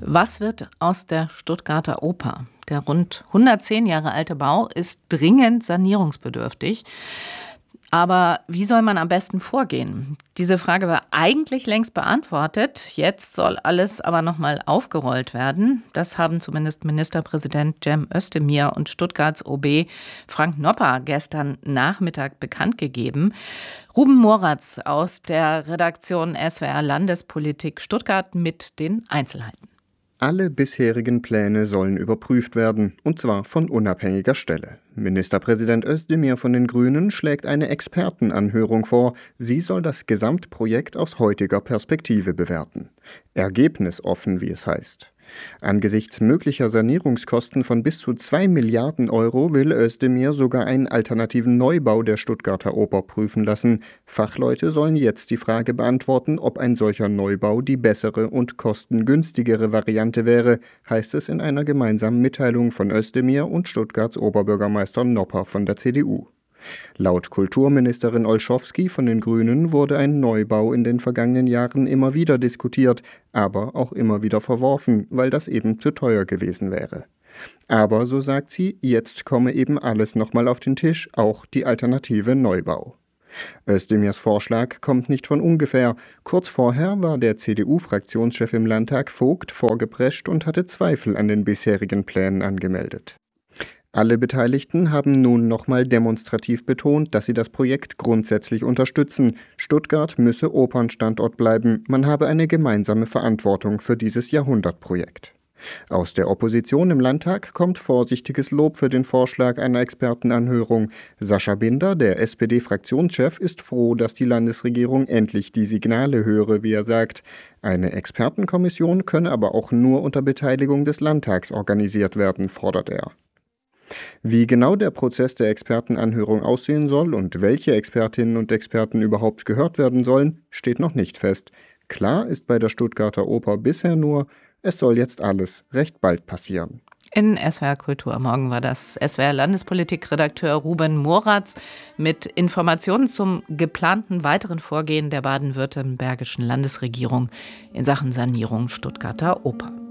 Was wird aus der Stuttgarter Oper? Der rund 110 Jahre alte Bau ist dringend sanierungsbedürftig. Aber wie soll man am besten vorgehen? Diese Frage war eigentlich längst beantwortet. Jetzt soll alles aber nochmal aufgerollt werden. Das haben zumindest Ministerpräsident Cem Özdemir und Stuttgarts OB Frank Nopper gestern Nachmittag bekannt gegeben. Ruben Moratz aus der Redaktion SWR Landespolitik Stuttgart mit den Einzelheiten. Alle bisherigen Pläne sollen überprüft werden, und zwar von unabhängiger Stelle. Ministerpräsident Özdemir von den Grünen schlägt eine Expertenanhörung vor. Sie soll das Gesamtprojekt aus heutiger Perspektive bewerten. Ergebnisoffen, wie es heißt. Angesichts möglicher Sanierungskosten von bis zu 2 Milliarden Euro will Özdemir sogar einen alternativen Neubau der Stuttgarter Oper prüfen lassen. Fachleute sollen jetzt die Frage beantworten, ob ein solcher Neubau die bessere und kostengünstigere Variante wäre, heißt es in einer gemeinsamen Mitteilung von Özdemir und Stuttgarts Oberbürgermeister Nopper von der CDU. Laut Kulturministerin Olschowski von den Grünen wurde ein Neubau in den vergangenen Jahren immer wieder diskutiert, aber auch immer wieder verworfen, weil das eben zu teuer gewesen wäre. Aber, so sagt sie, jetzt komme eben alles nochmal auf den Tisch, auch die alternative Neubau. Özdemirs Vorschlag kommt nicht von ungefähr. Kurz vorher war der CDU-Fraktionschef im Landtag Vogt vorgeprescht und hatte Zweifel an den bisherigen Plänen angemeldet. Alle Beteiligten haben nun nochmal demonstrativ betont, dass sie das Projekt grundsätzlich unterstützen. Stuttgart müsse Opernstandort bleiben. Man habe eine gemeinsame Verantwortung für dieses Jahrhundertprojekt. Aus der Opposition im Landtag kommt vorsichtiges Lob für den Vorschlag einer Expertenanhörung. Sascha Binder, der SPD-Fraktionschef, ist froh, dass die Landesregierung endlich die Signale höre, wie er sagt. Eine Expertenkommission könne aber auch nur unter Beteiligung des Landtags organisiert werden, fordert er. Wie genau der Prozess der Expertenanhörung aussehen soll und welche Expertinnen und Experten überhaupt gehört werden sollen, steht noch nicht fest. Klar ist bei der Stuttgarter Oper bisher nur, es soll jetzt alles recht bald passieren. In SWR Kultur morgen war das SWR Landespolitik-Redakteur Ruben Moratz mit Informationen zum geplanten weiteren Vorgehen der baden-württembergischen Landesregierung in Sachen Sanierung Stuttgarter Oper.